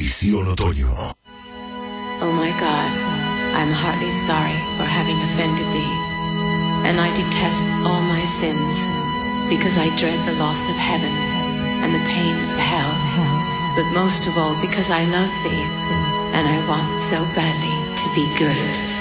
Visión Otoño. Oh my God, I'm heartily sorry for having offended thee, and I detest all my sins, because I dread the loss of heaven and the pain of hell, but most of all because I love thee, and I want so badly to be good.